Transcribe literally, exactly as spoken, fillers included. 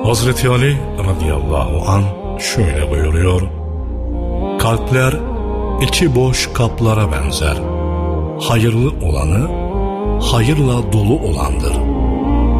Hazreti Ali radıyallahu an şöyle buyuruyor: kalpler içi boş kaplara benzer. Hayırlı olanı hayırla dolu olandır.